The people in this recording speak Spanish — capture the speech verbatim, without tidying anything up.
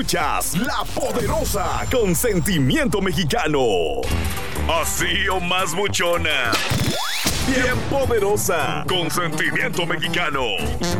Escuchas La Poderosa con sentimiento mexicano. Así o más buchona. Bien poderosa con sentimiento mexicano.